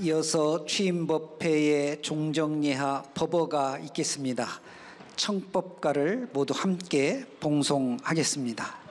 이어서 취임법회의 종정예하 법어가 있겠습니다. 청법가를 모두 함께 봉송하겠습니다.